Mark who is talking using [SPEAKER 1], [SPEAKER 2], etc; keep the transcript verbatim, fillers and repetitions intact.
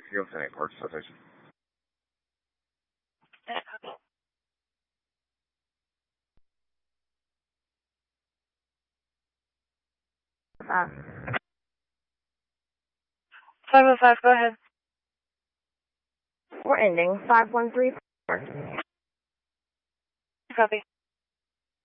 [SPEAKER 1] You have any parts citation.
[SPEAKER 2] Five.
[SPEAKER 3] five oh five, go ahead.
[SPEAKER 2] We're ending. five one three four.
[SPEAKER 3] Copy.